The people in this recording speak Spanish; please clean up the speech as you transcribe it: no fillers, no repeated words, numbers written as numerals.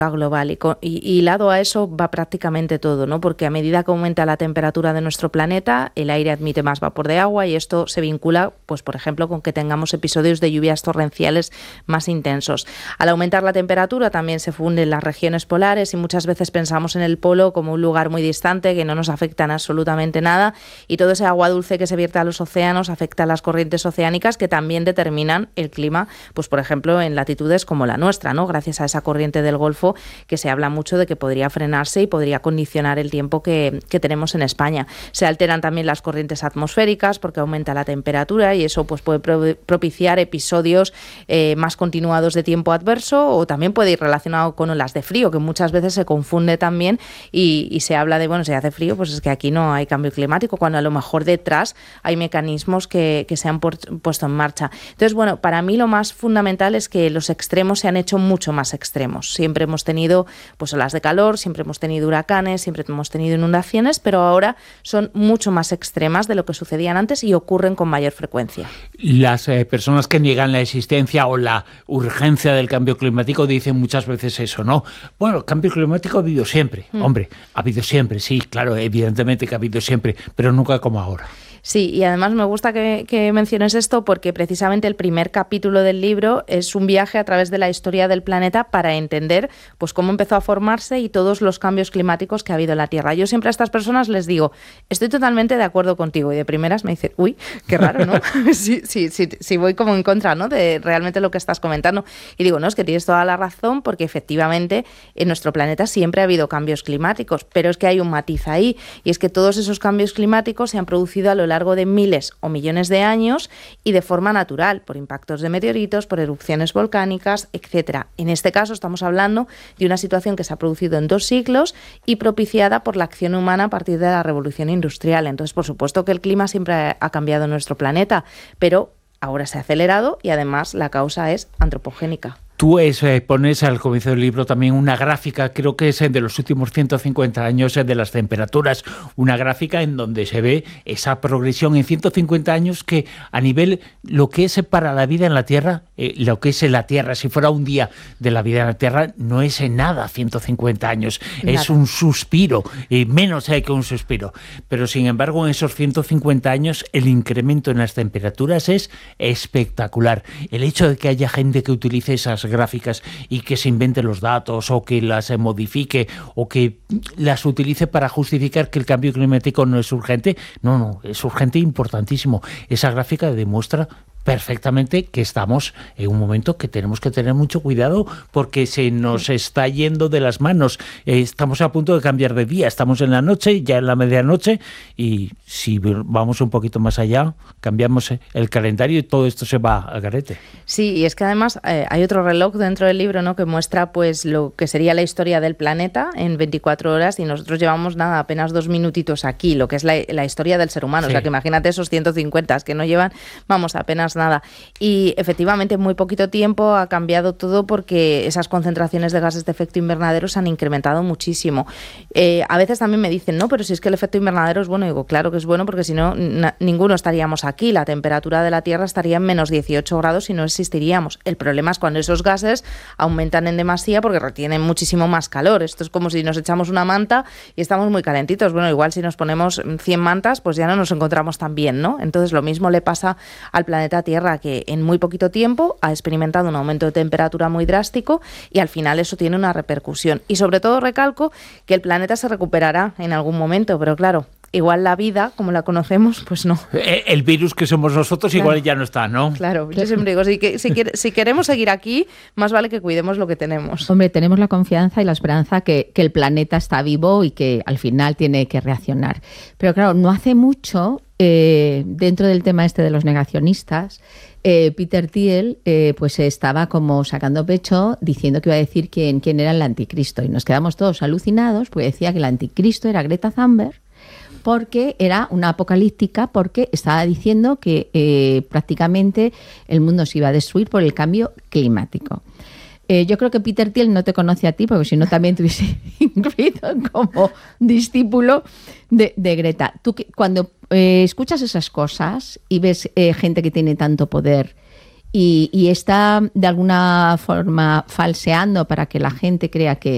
global y hilado a eso va prácticamente todo, ¿no? Porque a medida que aumenta la temperatura de nuestro planeta, el aire admite más vapor de agua y esto se vincula, pues por ejemplo, con que tengamos episodios de lluvias torrenciales más intensos. Al aumentar la temperatura también se funden las regiones polares y muchas veces pensamos en el polo como un lugar muy distante que no nos afecta en absolutamente nada, y todo ese agua dulce que se vierte a los océanos afecta a las corrientes oceánicas que también determinan el clima, pues por ejemplo en latitudes como la nuestra, ¿no? Gracias a esa corriente del Golfo que se habla mucho de que podría frenarse y podría condicionar el tiempo que tenemos en España. Se alteran también las corrientes atmosféricas porque aumenta la temperatura y eso pues puede propiciar episodios más continuados de tiempo adverso, o también puede ir relacionado con olas de frío, que muchas veces se confunde también y se habla de, bueno, si hace frío, pues es que aquí no hay cambio climático, cuando a lo mejor detrás hay mecanismos que se han puesto en marcha. Entonces, bueno, para mí lo más fundamental es que los extremos se han hecho mucho más extremos. Siempre hemos tenido pues olas de calor, siempre hemos tenido huracanes, siempre hemos tenido inundaciones, pero ahora son mucho más extremas de lo que sucedían antes y ocurren con mayor frecuencia. Las personas que niegan la existencia o la urgencia del cambio climático dicen muchas veces eso, ¿no? Bueno, el cambio climático ha habido siempre, hombre, ha habido siempre, sí, claro, evidentemente que ha habido siempre, pero nunca como ahora. Sí, y además me gusta que menciones esto porque precisamente el primer capítulo del libro es un viaje a través de la historia del planeta para entender pues cómo empezó a formarse y todos los cambios climáticos que ha habido en la Tierra. Yo siempre a estas personas les digo, estoy totalmente de acuerdo contigo, y de primeras me dicen, uy, qué raro, ¿no? sí, voy como en contra, ¿no?, de realmente lo que estás comentando. Y digo, no, es que tienes toda la razón, porque efectivamente en nuestro planeta siempre ha habido cambios climáticos, pero es que hay un matiz ahí, y es que todos esos cambios climáticos se han producido a lo largo de miles o millones de años y de forma natural, por impactos de meteoritos, por erupciones volcánicas, etcétera. En este caso estamos hablando de una situación que se ha producido en 2 siglos y propiciada por la acción humana a partir de la revolución industrial. Entonces, por supuesto que el clima siempre ha cambiado en nuestro planeta, pero ahora se ha acelerado y además la causa es antropogénica. Tú pones al comienzo del libro también una gráfica, creo que es de los últimos 150 años de las temperaturas, una gráfica en donde se ve esa progresión en 150 años que a nivel, lo que es para la vida en la Tierra, lo que es la Tierra, si fuera un día de la vida en la Tierra, no es en nada 150 años, nada. Es un suspiro, menos que un suspiro. Pero sin embargo, en esos 150 años el incremento en las temperaturas es espectacular. El hecho de que haya gente que utilice esas gráficas y que se invente los datos o que las modifique o que las utilice para justificar que el cambio climático no es urgente. No, es urgente e importantísimo. Esa gráfica demuestra perfectamente que estamos en un momento que tenemos que tener mucho cuidado porque se nos está yendo de las manos. Estamos a punto de cambiar de día, estamos en la noche, ya en la medianoche, y si vamos un poquito más allá, cambiamos el calendario y todo esto se va al garete. Sí, y es que además hay otro reloj dentro del libro, ¿no?, que muestra pues lo que sería la historia del planeta en 24 horas y nosotros llevamos apenas 2 minutitos aquí, lo que es la historia del ser humano. Sí. O sea, que imagínate esos 150 que no llevan, apenas nada. Y efectivamente en muy poquito tiempo ha cambiado todo porque esas concentraciones de gases de efecto invernadero se han incrementado muchísimo. A veces también me dicen, no, pero si es que el efecto invernadero es bueno. Digo, claro que es bueno porque si no, ninguno estaríamos aquí. La temperatura de la Tierra estaría en menos 18 grados y no existiríamos. El problema es cuando esos gases aumentan en demasía porque retienen muchísimo más calor. Esto es como si nos echamos una manta y estamos muy calentitos. Bueno, igual si nos ponemos 100 mantas, pues ya no nos encontramos tan bien, ¿no? Entonces lo mismo le pasa al planeta Tierra, que en muy poquito tiempo ha experimentado un aumento de temperatura muy drástico y al final eso tiene una repercusión. Y sobre todo recalco que el planeta se recuperará en algún momento, pero claro, igual la vida, como la conocemos, pues no. El virus que somos nosotros, claro, igual ya no está, ¿no? Claro, yo siempre digo, si queremos seguir aquí, más vale que cuidemos lo que tenemos. Hombre, tenemos la confianza y la esperanza que el planeta está vivo y que al final tiene que reaccionar. Pero claro, no hace mucho, dentro del tema de los negacionistas, Peter Thiel pues estaba como sacando pecho diciendo que iba a decir quién era el anticristo. Y nos quedamos todos alucinados porque decía que el anticristo era Greta Thunberg, porque era una apocalíptica, porque estaba diciendo que prácticamente el mundo se iba a destruir por el cambio climático. Yo creo que Peter Thiel no te conoce a ti, porque si no también te hubiese incluido como discípulo de Greta. Tú cuando escuchas esas cosas y ves gente que tiene tanto poder y está de alguna forma falseando para que la gente crea que